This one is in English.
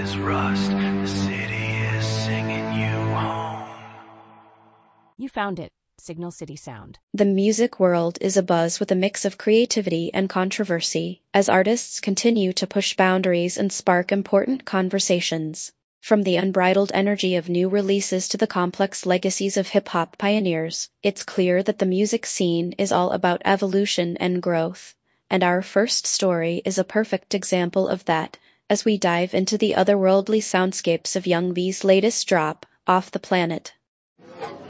is rust. The city is singing you home. You found it. Signal City Sound. The music world is abuzz with a mix of creativity and controversy, as artists continue to push boundaries and spark important conversations. From the unbridled energy of new releases to the complex legacies of hip-hop pioneers, it's clear that the music scene is all about evolution and growth. And our first story is a perfect example of that, as we dive into the otherworldly soundscapes of Young V's latest drop, Off the Planet.